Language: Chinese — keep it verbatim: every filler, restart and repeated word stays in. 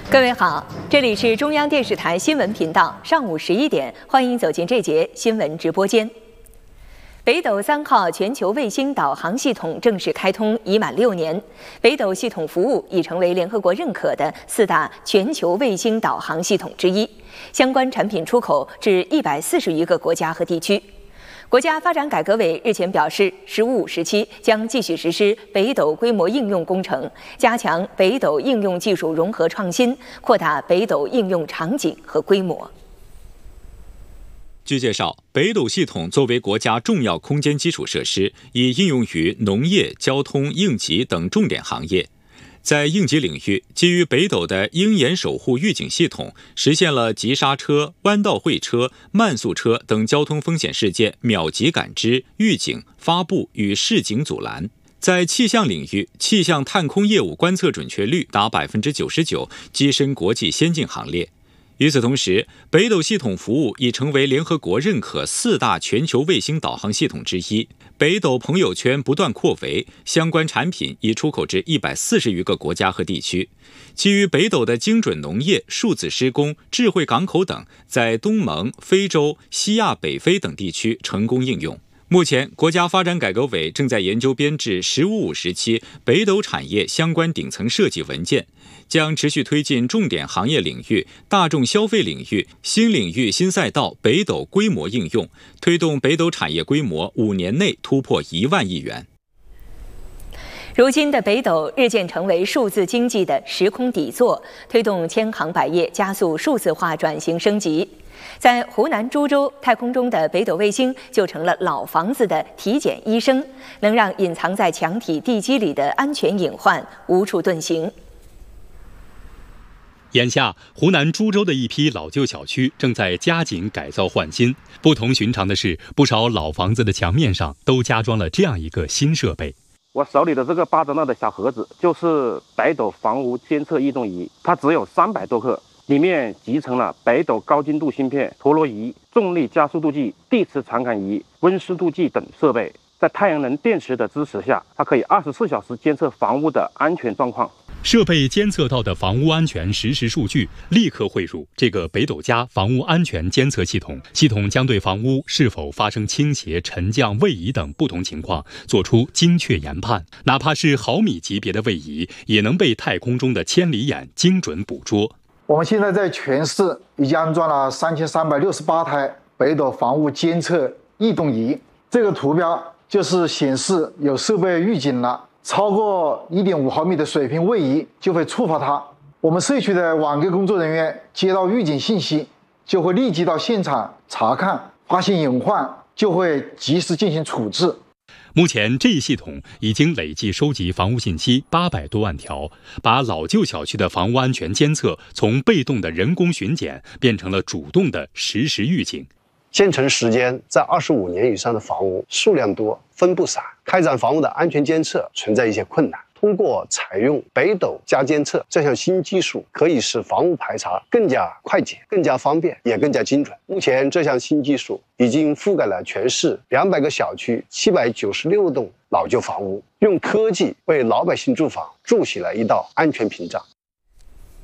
各位好，这里是中央电视台新闻频道，上午十一点，欢迎走进这节新闻直播间。北斗三号全球卫星导航系统正式开通已满六年，北斗系统服务已成为联合国认可的四大全球卫星导航系统之一，相关产品出口至一百四十余个国家和地区。国家发展改革委日前表示，“十五五”时期将继续实施北斗规模应用工程，加强北斗应用技术融合创新，扩大北斗应用场景和规模。 据介绍，北斗系统作为国家重要空间基础设施，已应用于农业、交通、应急等重点行业。在应急领域，基于北斗的鹰眼守护预警系统，实现了急刹车、弯道会车、慢速车等交通风险事件秒级感知、预警、发布与示警阻拦。在气象领域，气象探空业务观测准确率达百分之九十九，跻身国际先进行列。与此同时，北斗系统服务已成为联合国认可四大全球卫星导航系统之一。北斗朋友圈不断扩围，相关产品已出口至一百四十余个国家和地区。基于北斗的精准农业、数字施工、智慧港口等，在东盟、非洲、西亚、北非等地区成功应用。目前，国家发展改革委正在研究编制“十五五”时期北斗产业相关顶层设计文件，将持续推进重点行业领域、大众消费领域、新领域新赛道北斗规模应用，推动北斗产业规模五年内突破一万亿元。 如今的北斗日渐成为数字经济的时空底座，推动千行百业加速数字化转型升级。在湖南株洲，太空中的北斗卫星就成了老房子的体检医生，能让隐藏在墙体地基里的安全隐患无处遁形。 眼下，湖南株洲的一批老旧小区正在加紧改造换新。不同寻常的是，不少老房子的墙面上都加装了这样一个新设备。 我手里的这个八折纳的小盒子，就是北斗房屋监测异动仪，它只有三百多克，里面集成了北斗高精度芯片、陀螺仪、重力加速度计、地磁传感仪、温湿度计等设备。在太阳能电池的支持下，它可以二十四小时监测房屋的安全状况。 设备监测到的房屋安全实时数据立刻汇入这个北斗家房屋安全监测系统，系统将对房屋是否发生倾斜、沉降、位移等不同情况做出精确研判，哪怕是毫米级别的位移，也能被太空中的千里眼精准捕捉。 我们现在在全市已经安装了三千三百六十八台北斗房屋监测异动仪，这个图标就是显示有设备预警了，超过 一点五毫米的水平位移就会触发它。我们社区的网格工作人员接到预警信息，就会立即到现场查看，发现隐患就会及时进行处置。 目前，这一系统已经累计收集房屋信息八百多万条，把老旧小区的房屋安全监测从被动的人工巡检变成了主动的实时预警。 建成时间在二十五年以上的房屋数量多、分布散，开展房屋的安全监测存在一些困难。通过采用北斗加监测这项新技术，可以使房屋排查更加快捷、更加方便，也更加精准。目前，这项新技术已经覆盖了全市两百个小区、七百九十六栋老旧房屋，用科技为老百姓住房筑起了一道安全屏障。